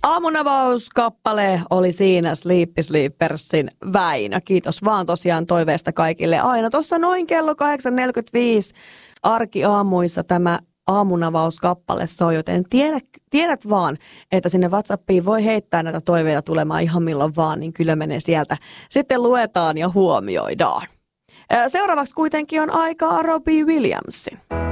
Aamunavauskappale oli siinä Sleepy Sleepersin Väinö. Kiitos vaan tosiaan toiveesta kaikille aina. Tuossa noin kello 8.45 arkiaamuissa tämä aamunavauskappale soi, joten tiedät vaan, että sinne WhatsAppiin voi heittää näitä toiveita tulemaan ihan milloin vaan, niin kyllä menee sieltä. Sitten luetaan ja huomioidaan. Seuraavaksi kuitenkin on aikaa Robbie Williamsin.